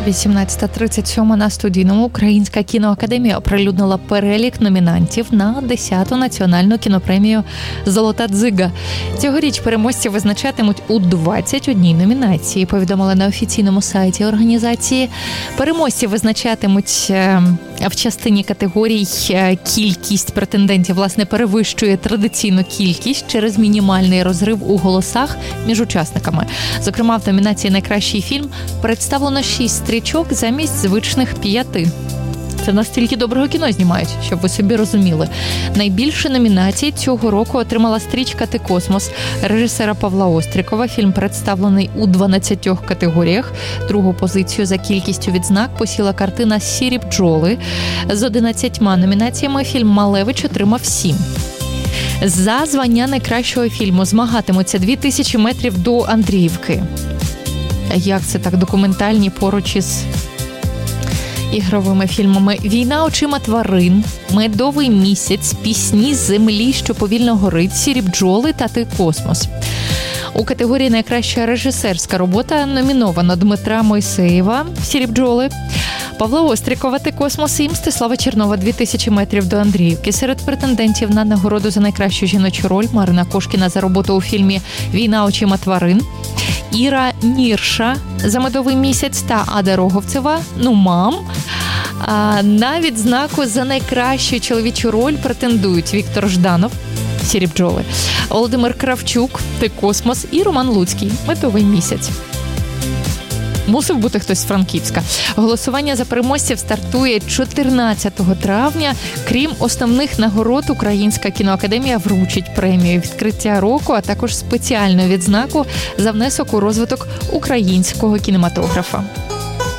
18:37 на студійному. Українська кіноакадемія оприлюднила перелік номінантів на 10-ту національну кінопремію «Золота дзига». Цьогоріч переможці визначатимуть у 21 номінації, повідомили на офіційному сайті організації. Переможці визначатимуть в частині категорій кількість претендентів, власне, перевищує традиційну кількість через мінімальний розрив у голосах між учасниками. Зокрема, в номінації «Найкращий фільм» представлено 6 стрічок замість звичних 5. Це настільки доброго кіно знімають, щоб ви собі розуміли. Найбільше номінацій цього року отримала стрічка «Ти космос» режисера Павла Острікова. Фільм представлений у 12 категоріях. Другу позицію за кількістю відзнак посіла картина «Сірі бджоли». З 11 номінаціями фільм «Малевич» отримав 7. За звання найкращого фільму змагатимуться 2000 метрів до Андріївки. Як це так, документальні поруч із ігровими фільмами? «Війна очима тварин», «Медовий місяць», «Пісні землі, що повільно горить», «Сірі бджоли» та «Ти космос». У категорії «Найкраща режисерська робота» номіновано Дмитра Мойсеєва «Сірі бджоли», Павла Острікова «Ти космос» і Мстислава Чернова «2000 метрів до Андріївки». Серед претендентів на нагороду за найкращу жіночу роль Марина Кошкіна за роботу у фільмі «Війна очима тварин», Іра Нірша за «Медовий місяць» та Ада Роговцева «Ну, мам». На відзнаку за найкращу чоловічу роль претендують Віктор Жданов «Сірі бджоли», Володимир Кравчук «Ти космос» і Роман Луцький «Медовий місяць». Мусив бути хтось з Франківська. Голосування за переможців стартує 14 травня. Крім основних нагород, Українська кіноакадемія вручить премію відкриття року, а також спеціальну відзнаку за внесок у розвиток українського кінематографа.